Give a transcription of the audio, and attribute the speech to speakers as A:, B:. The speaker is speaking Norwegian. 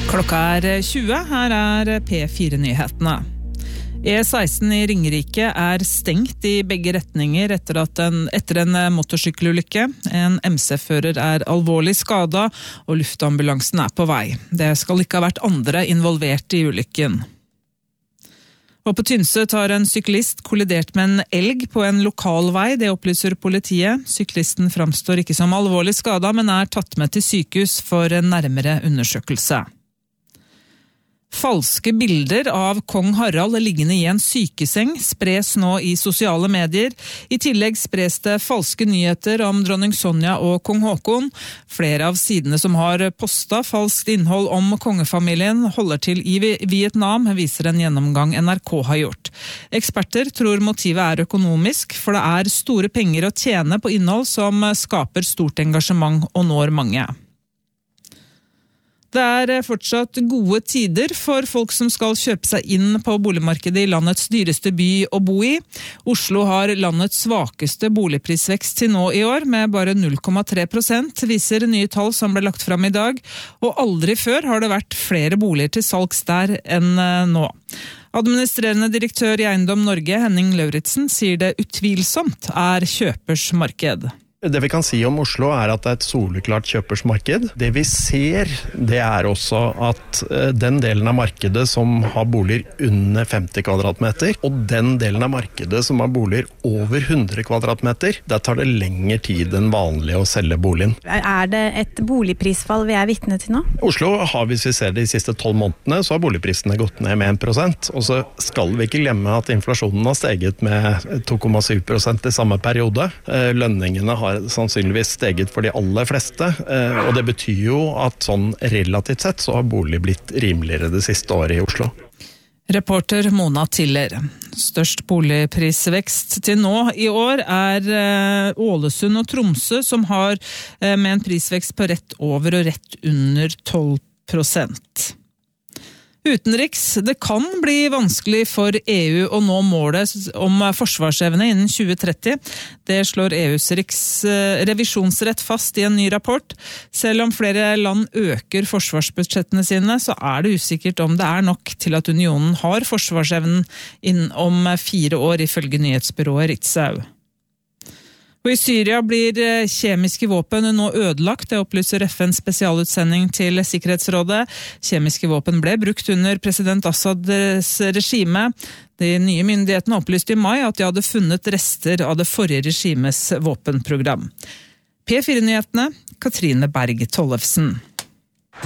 A: Klokka 20, her P4-nyhetene. E16 i Ringerike stengt i begge retninger etter en motorsykkelulykke. En MC-fører alvorlig skadet, og luftambulansen på vei. Det skal ikke ha vært andre involvert i ulykken. Og på Tynset har en syklist kollidert med en elg på en lokal vei, det opplyser politiet. Syklisten framstår ikke som alvorlig skadet, men tatt med til sykehus for en nærmere undersøkelse. Falske bilder av kong Harald liggende i en sykeseng spres nå i sosiale medier. I tillegg spres det falske nyheter om dronning Sonja og kong Haakon. Flere av sidene som har postet falskt innhold om kongefamilien holder til i Vietnam, viser en gjennomgang NRK har gjort. Eksperter tror motivet økonomisk, for det store penger å tjene på innhold som skaper stort engasjement og når mange. Det fortsatt gode tider for folk som skal kjøpe seg inn på boligmarkedet i landets dyreste by å bo i. Oslo har landets svakeste boligprisvekst til nå i år, med bare 0,3%, viser nye tall som ble lagt fram i dag. Og aldri før har det vært flere boliger til salgs der enn nå. Administrerende direktør i Eiendom Norge, Henning Lauritsen, sier det utvilsomt kjøpers marked.
B: Det vi kan si om Oslo at det et soleklart kjøpersmarked. Det vi ser, det også at den delen av markedet som har boliger under 50 kvadratmeter, og den delen av markedet som har boliger over 100 kvadratmeter, der tar det lengre tid enn vanlig å selge boligen.
C: Det et boligprisfall vi vitne til nå?
B: Oslo har, hvis vi ser det de siste 12 månedene, så har boligprisene gått ned med 1%, og så skal vi ikke glemme at inflasjonen har steget med 2,7% i samme periode. Lønningene har sannsynligvis steget for de aller fleste, og det betyr jo at sånn relativt sett så har bolig blitt rimeligere det siste året i Oslo.
A: Reporter Mona Tiller. Størst boligprisvekst til nå i år Ålesund og Tromsø, som har med en prisvekst på rett over og rett under 12%. Utenriks, det kan bli vanskelig for EU å nå målet om forsvarsevne innen 2030. Det slår EUs revisjonsrett fast i en ny rapport. Selv om flere land øker forsvarsbudsjettene sine, så det usikkert om det nok til at unionen har forsvarsevnen om 4 år, ifølge nyhetsbyrået Ritzau. Og i Syria blir kjemiske våpen nå ødelagt, det opplyser FNs spesialutsending til Sikkerhetsrådet. Kjemiske våpen ble brukt under president Assads regime. De nye myndighetene opplyste i mai at de hadde funnet rester av det forrige regimes våpenprogram. P4-nyhetene, Katrine Berg Tollefsen.